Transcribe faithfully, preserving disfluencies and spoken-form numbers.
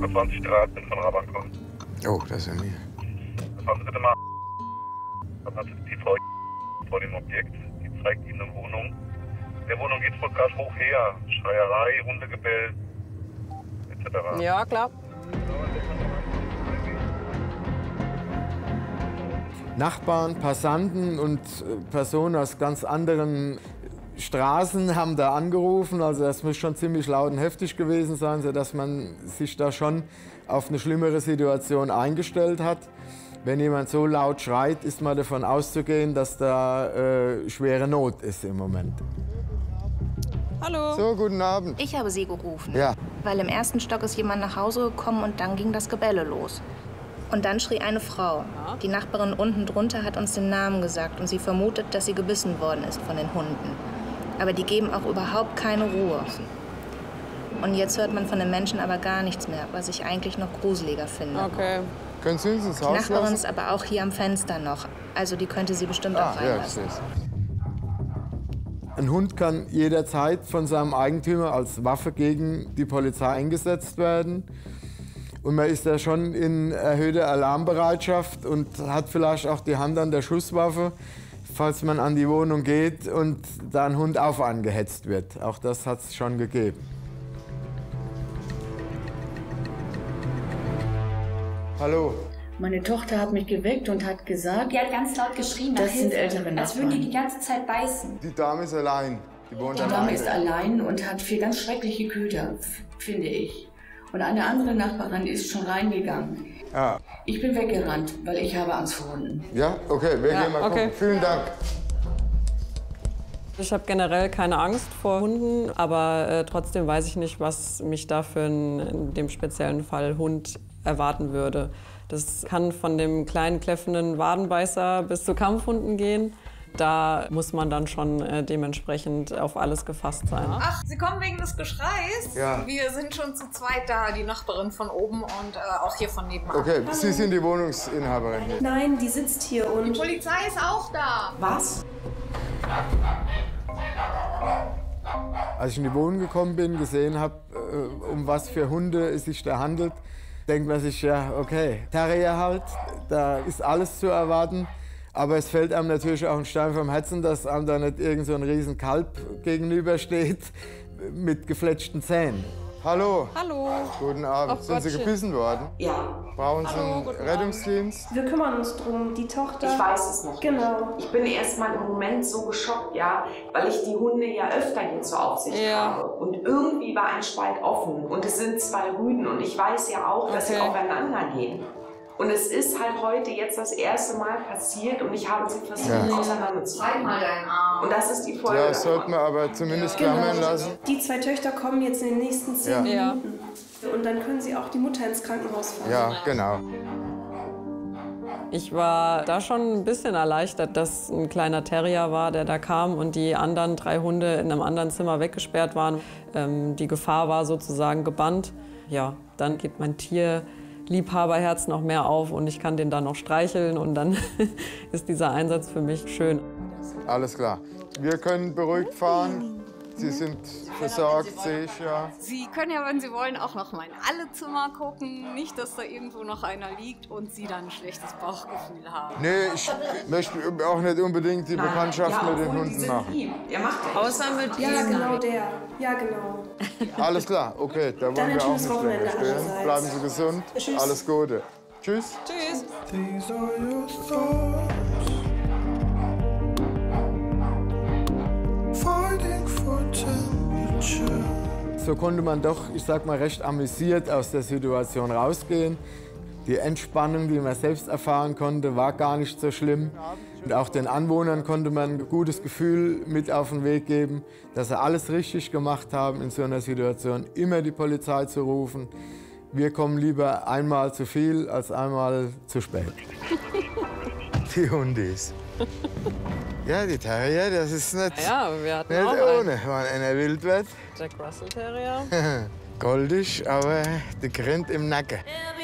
zwanzig Grad bin von Rabankor. Oh, das ist ja mir. Fahren Sie bitte mal. Dann hat die Frau vor dem Objekt, die zeigt Ihnen eine Wohnung. In der Wohnung geht es wohl gerade hoch her. Schreierei, Hundegebell, et cetera. Ja, klar. Nachbarn, Passanten und Personen aus ganz anderen Straßen haben da angerufen. Also das muss schon ziemlich laut und heftig gewesen sein, sodass man sich da schon auf eine schlimmere Situation eingestellt hat. Wenn jemand so laut schreit, ist mal davon auszugehen, dass da äh, schwere Not ist im Moment. Hallo. So, guten Abend. Ich habe Sie gerufen, Ja. weil im ersten Stock ist jemand nach Hause gekommen und dann ging das Gebelle los. Und dann schrie eine Frau. Die Nachbarin unten drunter hat uns den Namen gesagt und sie vermutet, dass sie gebissen worden ist von den Hunden. Aber die geben auch überhaupt keine Ruhe. Und jetzt hört man von den Menschen aber gar nichts mehr, was ich eigentlich noch gruseliger finde. Okay. Können Sie uns ins Die Haus Nachbarin lassen? ist aber auch hier am Fenster noch. Also die könnte sie bestimmt Ah, auch ja, ich reinlassen. sehe es. Ein Hund kann jederzeit von seinem Eigentümer als Waffe gegen die Polizei eingesetzt werden. Und man ist da schon in erhöhter Alarmbereitschaft und hat vielleicht auch die Hand an der Schusswaffe, falls man an die Wohnung geht und da ein Hund auf angehetzt wird. Auch das hat es schon gegeben. Hallo. Meine Tochter hat mich geweckt und hat gesagt, Die hat ganz laut geschrien nach Das sind Hilfe, ältere als würden die Nachbarn. die ganze Zeit beißen. Die Dame ist allein. Die wohnt die am Dame Eingang. ist allein und hat vier ganz schreckliche Köter, f- finde ich. Und eine andere Nachbarin ist schon reingegangen. Ah. Ich bin weggerannt, weil ich habe Angst vor Hunden. Ja, okay, wir Ja, gehen mal okay. gucken. Vielen Dank. Ich habe generell keine Angst vor Hunden, aber äh, trotzdem weiß ich nicht, was mich da für einen, in dem speziellen Fall Hund erwarten würde. Das kann von dem kleinen kläffenden Wadenbeißer bis zu Kampfhunden gehen. Da muss man dann schon äh, dementsprechend auf alles gefasst sein. Ach, Sie kommen wegen des Geschreis? Ja. Wir sind schon zu zweit da, die Nachbarin von oben und äh, auch hier von nebenan. Okay, Sie sind die Wohnungsinhaberin hier. Nein, die sitzt hier Die und... Polizei ist auch da. Was? Als ich in die Wohnung gekommen bin, gesehen habe, äh, um was für Hunde es sich da handelt, denkt man sich, ja, okay, Terrier halt, da ist alles zu erwarten. Aber es fällt einem natürlich auch ein Stein vom Herzen, dass einem da nicht irgend so ein riesen Kalb gegenübersteht mit gefletschten Zähnen. Hallo. Hallo. Guten Abend. Ach, Sind Sie Gottchen. gebissen worden? Ja. Brauchen Sie Hallo, einen guten Rettungsdienst? Wir kümmern uns drum, die Tochter... Ich weiß es noch. Genau. Ich bin erst mal im Moment so geschockt, ja, weil ich die Hunde ja öfter hier zur Aufsicht Ja. habe. Und irgendwie war ein Spalt offen und es sind zwei Rüden und ich weiß ja auch, dass sie Okay. aufeinander gehen. Und es ist halt heute jetzt das erste Mal passiert und ich habe sie versucht Ja. auseinanderzuhalten. Zeig mal deinen Arm. Und das ist die Folge Ja, das sollte davon. man aber zumindest Genau. klammern lassen. Die zwei Töchter kommen jetzt in den nächsten zehn Ja. Minuten. Und dann können sie auch die Mutter ins Krankenhaus fahren. Ja, genau. Ich war da schon ein bisschen erleichtert, dass ein kleiner Terrier war, der da kam und die anderen drei Hunde in einem anderen Zimmer weggesperrt waren. Ähm, die Gefahr war sozusagen gebannt. Ja, dann geht mein Tierliebhaberherz noch mehr auf und ich kann den dann noch streicheln und dann ist dieser Einsatz für mich schön. Alles klar. Wir können beruhigt fahren. Sie sind versorgt, sehe ich ja. Sie können ja, wenn Sie wollen, auch noch mal in alle Zimmer gucken. Nicht, dass da irgendwo noch einer liegt und Sie dann ein schlechtes Bauchgefühl haben. Nee, ich möchte auch nicht unbedingt die Bekanntschaft ja, mit den obwohl, die Hunden sind machen. lieb. Der macht ja Außer mit Ja, genau der. Ja, genau. Alles klar, okay, da Dann wollen ein wir auch schönes nicht länger Wochenende stehen. allerseits. Bleiben Sie gesund. Tschüss. Alles Gute. Tschüss. Tschüss. These are your thoughts. Fighting for temperature. So konnte man doch, ich sag mal, recht amüsiert aus der Situation rausgehen. Die Entspannung, die man selbst erfahren konnte, war gar nicht so schlimm. Und auch den Anwohnern konnte man ein gutes Gefühl mit auf den Weg geben, dass sie alles richtig gemacht haben, in so einer Situation immer die Polizei zu rufen. Wir kommen lieber einmal zu viel als einmal zu spät. Die Hundis. Ja, die Terrier, das ist nicht, Ja, wir hatten nicht auch einen ohne, wenn einer wild wird. Jack Russell Terrier. Goldig, aber der grinnt im Nacken.